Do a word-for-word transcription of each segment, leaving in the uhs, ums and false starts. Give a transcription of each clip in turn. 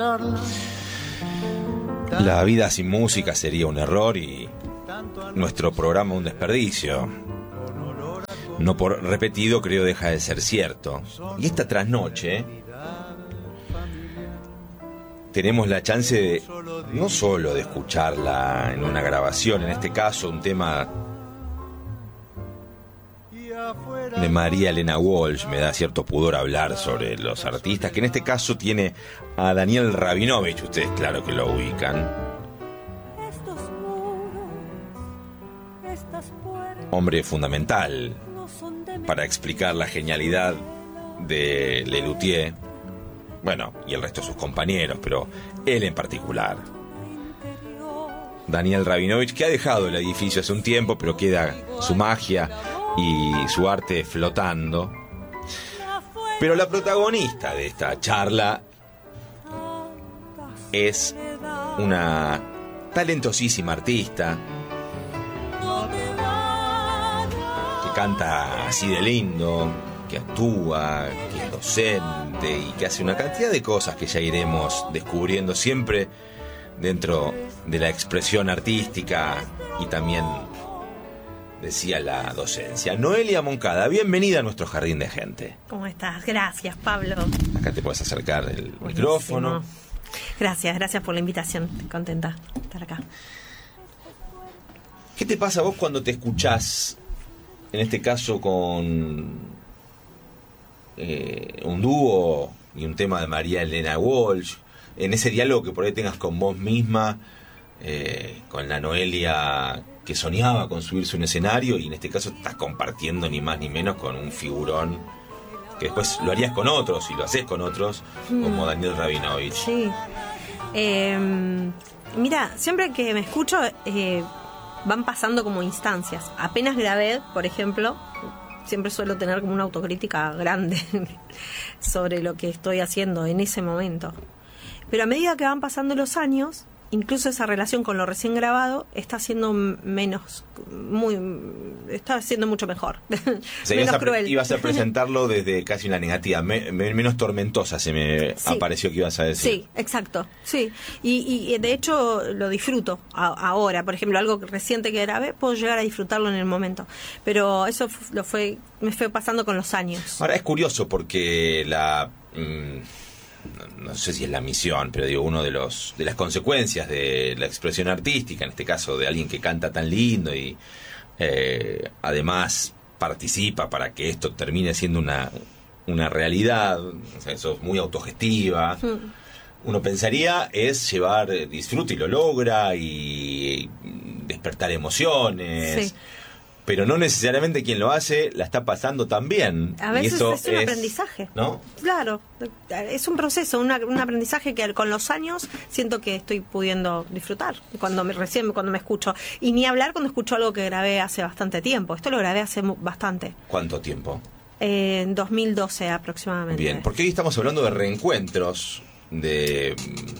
La vida sin música sería un error y nuestro programa un desperdicio. No por repetido, creo, deja de ser cierto. Y esta trasnoche tenemos la chance de, no solo de escucharla en una grabación, en este caso un tema de María Elena Walsh. Me da cierto pudor hablar sobre los artistas, que en este caso tiene a Daniel Rabinovich. Ustedes claro que lo ubican. Hombre fundamental para explicar la genialidad de Lelutier, bueno, y el resto de sus compañeros, pero él en particular. Daniel Rabinovich, que ha dejado el edificio hace un tiempo, pero queda su magia y su arte flotando. Pero la protagonista de esta charla es una talentosísima artista que canta así de lindo, que actúa, que es docente y que hace una cantidad de cosas que ya iremos descubriendo, siempre dentro de la expresión artística y también, decía, la docencia. Noelia Moncada, bienvenida a nuestro jardín de gente. ¿Cómo estás? Gracias, Pablo. Acá te puedes acercar el Buenísimo. Micrófono. Gracias, gracias por la invitación. Estoy contenta de estar acá. ¿Qué te pasa vos cuando te escuchás, en este caso con eh, un dúo y un tema de María Elena Walsh, en ese diálogo que por ahí tengas con vos misma, eh, con la Noelia que soñaba con subirse a un escenario, y en este caso estás compartiendo ni más ni menos con un figurón que después lo harías con otros y lo haces con otros, mm. como Daniel Rabinovich? Sí. Eh, mira, siempre que me escucho eh, van pasando como instancias. Apenas grabé, por ejemplo, siempre suelo tener como una autocrítica grande sobre lo que estoy haciendo en ese momento. Pero a medida que van pasando los años, incluso esa relación con lo recién grabado está siendo menos, muy, está siendo mucho mejor, o sea, menos ibas a, cruel. Ibas a presentarlo desde casi una negativa, me, me, menos tormentosa se me sí. apareció que ibas a decir. Sí, exacto, sí. Y, y de hecho lo disfruto a, ahora, por ejemplo, algo reciente que grabé, puedo llegar a disfrutarlo en el momento. Pero eso lo fue, me fue pasando con los años. Ahora es curioso porque la... Mmm, No, no sé si es la misión, pero digo, uno de los de las consecuencias de la expresión artística, en este caso de alguien que canta tan lindo y eh, además participa para que esto termine siendo una, una realidad, o sea, sos muy autogestiva, mm. uno pensaría es llevar disfrute y lo logra y despertar emociones. Sí. Pero no necesariamente quien lo hace la está pasando tan bien. A veces y eso es un es, aprendizaje. ¿no? Claro, es un proceso, una, un aprendizaje que con los años siento que estoy pudiendo disfrutar cuando me, recién cuando me escucho. Y ni hablar cuando escucho algo que grabé hace bastante tiempo. Esto lo grabé hace bastante. ¿Cuánto tiempo? Eh, en dos mil doce aproximadamente. Bien, porque hoy estamos hablando de reencuentros, de...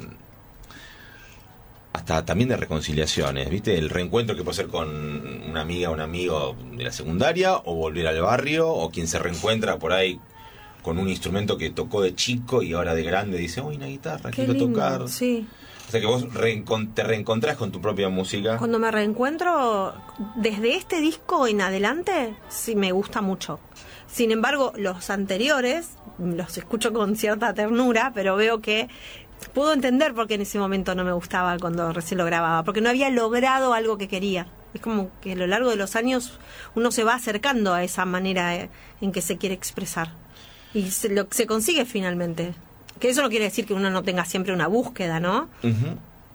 hasta también de reconciliaciones, ¿viste? El reencuentro que puede ser con una amiga o un amigo de la secundaria, o volver al barrio, o quien se reencuentra por ahí con un instrumento que tocó de chico y ahora de grande dice, uy, una guitarra, Qué quiero lindo, tocar. Sí. O sea que vos reencont- te reencontrás con tu propia música. Cuando me reencuentro, desde este disco en adelante, sí me gusta mucho. Sin embargo, los anteriores los escucho con cierta ternura, pero veo que puedo entender por qué en ese momento no me gustaba cuando recién lo grababa, porque no había logrado algo que quería. Es como que a lo largo de los años uno se va acercando a esa manera en que se quiere expresar. Y se, lo, se consigue finalmente. Que eso no quiere decir que uno no tenga siempre una búsqueda, ¿no? Uh-huh.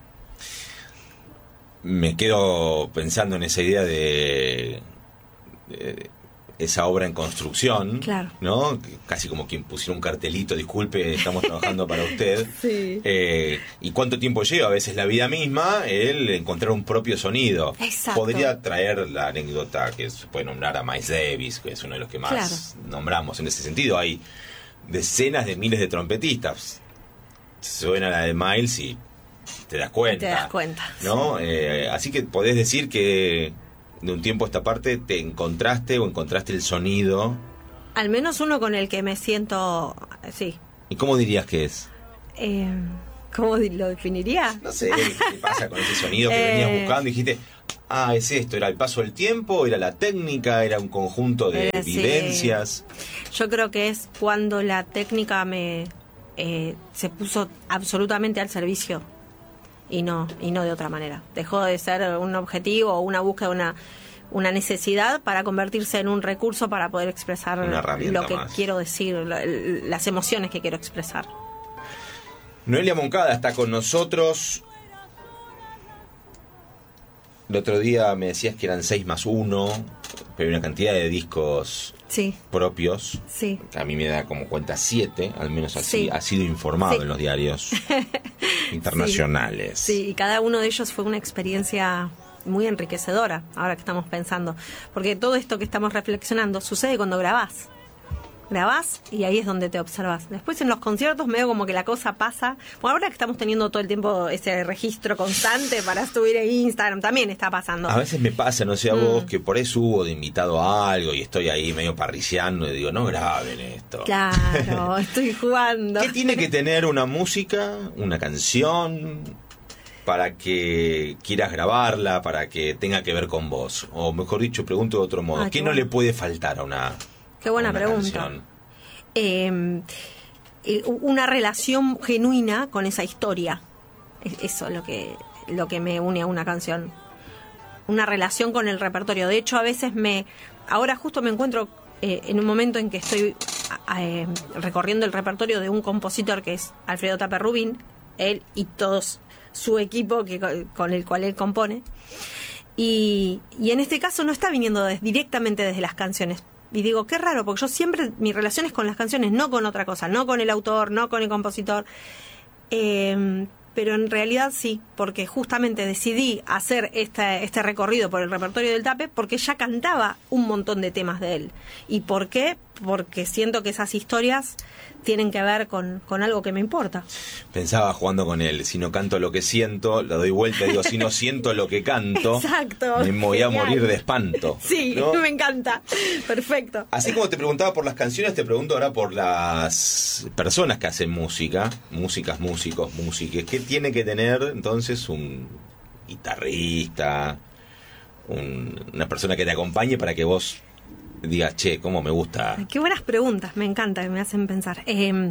Me quedo pensando en esa idea de... de esa obra en construcción, claro, ¿no? Casi como quien pusiera un cartelito, disculpe, estamos trabajando para usted. Sí. Eh, y cuánto tiempo lleva a veces la vida misma el encontrar un propio sonido. Exacto. Podría traer la anécdota que se puede nombrar a Miles Davis, que es uno de los que más claro. nombramos en ese sentido. Hay decenas de miles de trompetistas. Suena la de Miles y te das cuenta. Te das cuenta. ¿No? Sí. Eh, así que podés decir que de un tiempo a esta parte te encontraste o encontraste el sonido. Al menos uno con el que me siento, sí. ¿Y cómo dirías que es? Eh, ¿Cómo lo definiría? No sé, ¿qué pasa con ese sonido que eh... venías buscando? Y dijiste, ah, es esto, ¿era el paso del tiempo? ¿Era la técnica? ¿Era un conjunto de eh, vivencias? Sí. Yo creo que es cuando la técnica me eh, se puso absolutamente al servicio y no, y no de otra manera. Dejó de ser un objetivo o una búsqueda, una... una necesidad para convertirse en un recurso para poder expresar lo que más. quiero decir, las emociones que quiero expresar. Noelia Moncada está con nosotros. El otro día me decías que eran seis más uno, pero hay una cantidad de discos sí. propios. Sí. Que a mí me da como cuenta siete, al menos así sí. ha sido informado sí. en los diarios internacionales. Sí. sí, y cada uno de ellos fue una experiencia muy enriquecedora, ahora que estamos pensando, porque todo esto que estamos reflexionando sucede cuando grabás grabás y ahí es donde te observas. Después en los conciertos medio como que la cosa pasa, bueno, ahora que estamos teniendo todo el tiempo ese registro constante para subir en Instagram, también está pasando. A veces me pasa, no sé a mm. vos, que por eso hubo de invitado a algo y estoy ahí medio parriciando y digo, no graben esto. Claro, estoy jugando. ¿Qué tiene que tener una música, una canción, para que quieras grabarla, para que tenga que ver con vos? O mejor dicho, pregunto de otro modo, Ay, ¿qué qué no bueno. le puede faltar a una Qué buena una pregunta. Eh, eh, una relación genuina con esa historia. Es eso lo que, lo que me une a una canción. Una relación con el repertorio. De hecho, a veces me... Ahora justo me encuentro eh, en un momento en que estoy eh, recorriendo el repertorio de un compositor que es Alfredo Taper Rubín, él y todos su equipo que, con el cual él compone. Y, y en este caso no está viniendo des, directamente desde las canciones. Y digo, qué raro, porque yo siempre, mi relación es con las canciones, no con otra cosa, no con el autor, no con el compositor. Eh, pero en realidad sí, porque justamente decidí hacer este, este recorrido por el repertorio del Tape porque ya cantaba un montón de temas de él. ¿Y por qué? Porque siento que esas historias tienen que ver con, con algo que me importa. Pensaba jugando con él, si no canto lo que siento, lo doy vuelta y digo, si no siento lo que canto, exacto, me voy genial. a morir de espanto. Sí, ¿no? Me encanta. Perfecto. Así como te preguntaba por las canciones, te pregunto ahora por las personas que hacen música, músicas, músicos, músiques. ¿Qué tiene que tener entonces un guitarrista, un, una persona que te acompañe para que vos digas, che, cómo me gusta? Qué buenas preguntas, me encanta, me hacen pensar. Eh,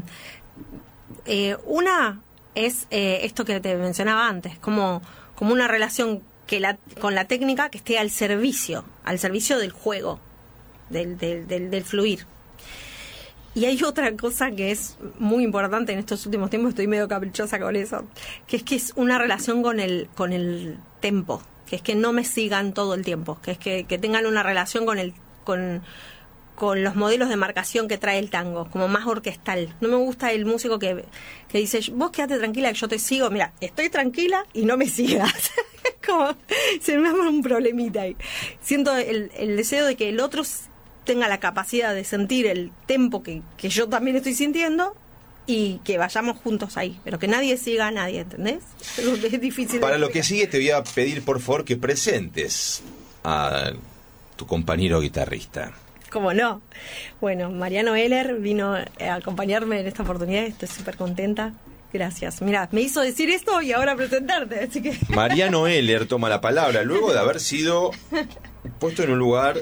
eh, una es eh, esto que te mencionaba antes, como, como una relación que la, con la técnica que esté al servicio, al servicio del juego, del, del, del, del fluir. Y hay otra cosa que es muy importante en estos últimos tiempos, estoy medio caprichosa con eso, que es que es una relación con el, con el tempo, que es que no me sigan todo el tiempo, que es que, que tengan una relación con el con, con los modelos de marcación que trae el tango, como más orquestal. No me gusta el músico que, que dice, vos quédate tranquila que yo te sigo. Mira, estoy tranquila y no me sigas. Como, se me arma un problemita ahí. Siento el, el deseo de que el otro tenga la capacidad de sentir el tempo que, que yo también estoy sintiendo y que vayamos juntos ahí, pero que nadie siga a nadie, ¿entendés? Es difícil. Para lo que sigue te voy a pedir por favor que presentes a tu compañero guitarrista. ¿Cómo no? Bueno, Mariano Heller vino a acompañarme en esta oportunidad, estoy súper contenta. Gracias. Mira, me hizo decir esto y ahora presentarte, así que... Mariano Heller toma la palabra luego de haber sido puesto en un lugar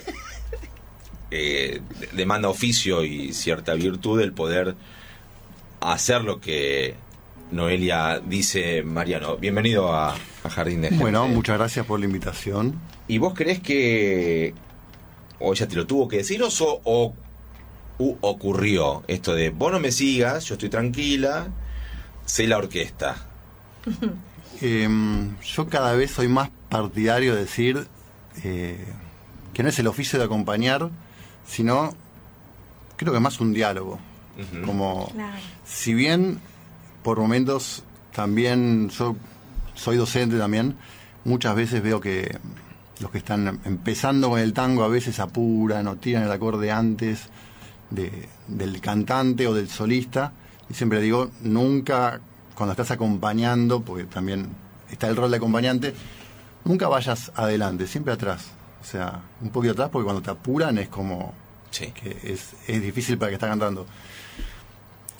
eh, demanda oficio y cierta virtud el poder hacer lo que Noelia dice. Mariano, bienvenido a, a Jardín de Gente. Bueno, muchas gracias por la invitación. ¿Y vos creés que o ella te lo tuvo que decir o, so, o u, ocurrió esto de vos no me sigas, yo estoy tranquila, sé la orquesta? eh, yo cada vez soy más partidario de decir eh, que no es el oficio de acompañar, sino creo que es más un diálogo. Uh-huh. Como claro. Si bien por momentos también yo soy docente también, muchas veces veo que los que están empezando con el tango a veces apuran o tiran el acorde antes de, del cantante o del solista, y siempre digo, nunca cuando estás acompañando, porque también está el rol de acompañante, nunca vayas adelante, siempre atrás, o sea, un poquito atrás, porque cuando te apuran es como sí. que es, es difícil para el que está cantando.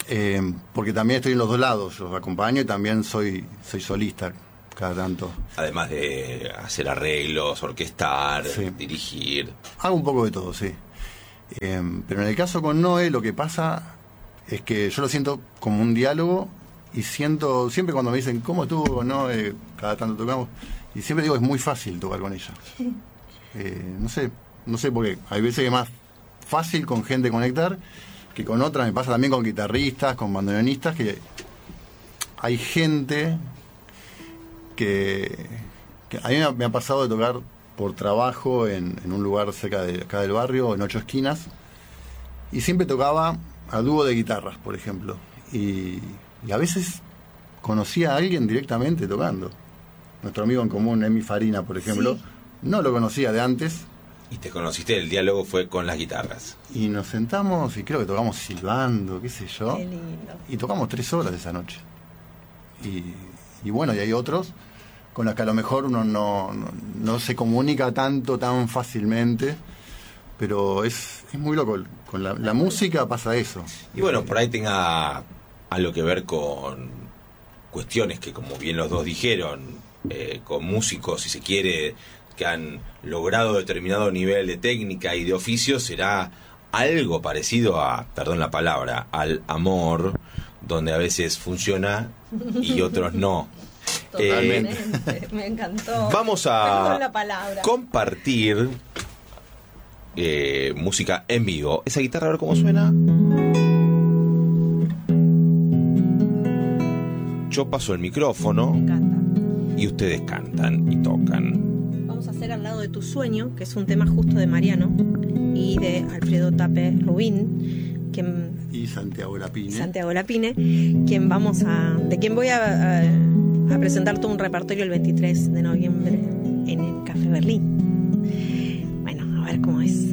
Eh, porque también estoy en los dos lados, yo acompaño y también soy, soy solista cada tanto. Además de hacer arreglos, orquestar, Sí. dirigir. Hago un poco de todo, sí. Eh, pero en el caso con Noé lo que pasa es que yo lo siento como un diálogo y siento, siempre cuando me dicen, ¿cómo estuvo con Noé? Cada tanto tocamos. Y siempre digo, es muy fácil tocar con ella. Eh, no sé, no sé por qué. Hay veces que es más fácil con gente conectar que con otra. Me pasa también con guitarristas, con bandoneonistas, que hay gente que, que a mí me ha, me ha pasado de tocar por trabajo en, en un lugar cerca de acá del barrio, en Ocho Esquinas, y siempre tocaba a dúo de guitarras, por ejemplo. Y, y a veces conocía a alguien directamente tocando. Nuestro amigo en común, Emi Farina, por ejemplo, Sí. no lo conocía de antes. Y te conociste, el diálogo fue con las guitarras. Y nos sentamos y creo que tocamos silbando, qué sé yo. Qué lindo. Y tocamos tres horas esa noche. Y, y bueno, y hay otros con los que a lo mejor uno no, no, no se comunica tanto, tan fácilmente. Pero es, es muy loco. Con la, la música pasa eso. Y bueno, por ahí tenga algo que ver con cuestiones que, como bien los dos dijeron, eh, con músicos, si se quiere, que han logrado determinado nivel de técnica y de oficio, será algo parecido a, perdón la palabra, al amor, donde a veces funciona y otros no. Totalmente. Eh, me encantó. Vamos a Perdón la palabra. compartir eh, música en vivo. Esa guitarra, a ver cómo suena. Yo paso el micrófono. Me encanta. Y ustedes cantan y tocan. Vamos a hacer Al lado de tu sueño, que es un tema justo de Mariano y de Alfredo Tape Rubín, quien, Y Santiago Lapine. Santiago Lapine, quien vamos a, de quien voy a, a, a presentar todo un repertorio el veintitrés de noviembre en el Café Berlín. Bueno, a ver cómo es.